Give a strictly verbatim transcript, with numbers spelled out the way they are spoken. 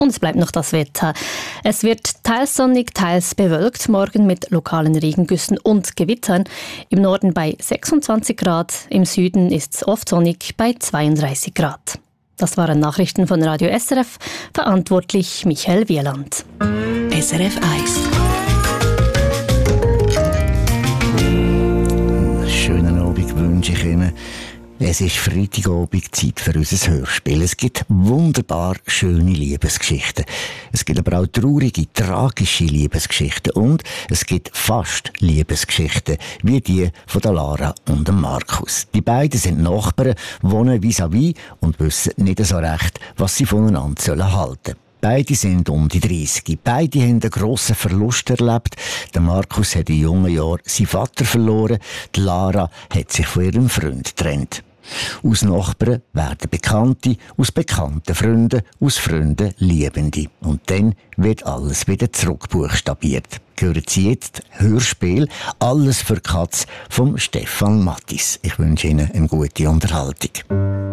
Und es bleibt noch das Wetter. Es wird teils sonnig, teils bewölkt, morgen mit lokalen Regengüssen und Gewittern. Im Norden bei sechsundzwanzig Grad, im Süden ist es oft sonnig bei zweiunddreißig Grad. Das waren Nachrichten von Radio S R F, verantwortlich Michael Wieland. S R F eins. Schönen Abend wünsche ich Ihnen. Es ist Freitagabend, Zeit für unser Hörspiel. Es gibt wunderbar schöne Liebesgeschichten. Es gibt aber auch traurige, tragische Liebesgeschichten. Und es gibt fast Liebesgeschichten, wie die von der Lara und dem Markus. Die beiden sind Nachbarn, wohnen vis-à-vis und wissen nicht so recht, was sie voneinander sollen halten. Beide sind um die dreißig. Beide haben einen grossen Verlust erlebt. Der Markus hat in jungen Jahren seinen Vater verloren. Die Lara hat sich von ihrem Freund getrennt. Aus Nachbarn werden Bekannte, aus Bekannten Freunde, aus Freunden Liebende. Und dann wird alles wieder zurückbuchstabiert. Hören Sie jetzt Hörspiel «Alles für Katz» von Stefan Mattis. Ich wünsche Ihnen eine gute Unterhaltung.